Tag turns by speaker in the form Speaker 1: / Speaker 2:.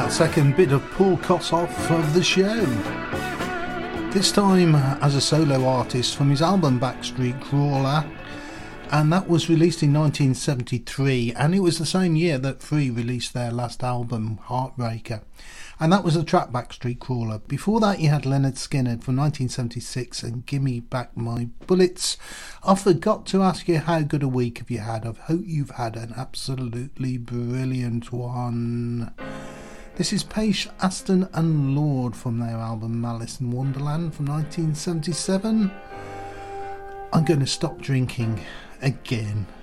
Speaker 1: Second bit of Paul Kossoff of the show. This time as a solo artist from his album Backstreet Crawler, and that was released in 1973, and it was the same year that Free released their last album, Heartbreaker, and that was the track Backstreet Crawler. Before that you had Leonard Skinner from 1976 and Gimme Back My Bullets. I forgot to ask you how good a week have you had. I hope you've had an absolutely brilliant one. This is Paige Aston and Lord from their album Malice in Wonderland from 1977. I'm going to stop drinking again.